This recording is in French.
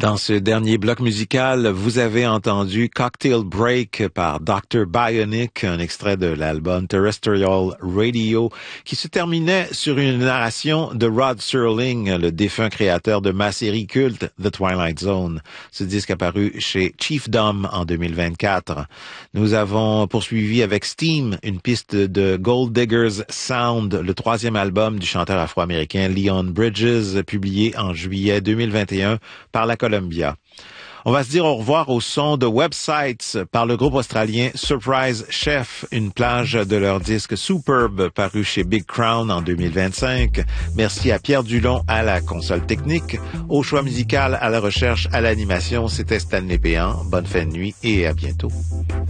Dans ce dernier bloc musical, vous avez entendu Cocktail Break par Dr. Bionic, un extrait de l'album Terrestrial Radio, qui se terminait sur une narration de Rod Serling, le défunt créateur de ma série culte The Twilight Zone. Ce disque apparu chez Chiefdom en 2024. Nous avons poursuivi avec Steam, une piste de Gold Diggers Sound, le troisième album du chanteur afro-américain Leon Bridges, publié en juillet 2021 par la Columbia. On va se dire au revoir au son de Websites par le groupe australien Surprise Chef, une plage de leur disque Superb paru chez Big Crown en 2025. Merci à Pierre Dulon à la console technique, au choix musical, à la recherche, à l'animation. C'était Stanley Péan. Bonne fin de nuit et à bientôt.